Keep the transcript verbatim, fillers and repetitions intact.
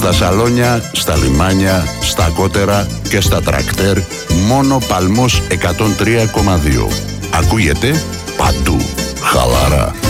Στα σαλόνια, στα λιμάνια, στα κότερα και στα τρακτέρ, μόνο Παλμός εκατόν τρία κόμμα δύο. Ακούγεται παντού. Χαλαρά.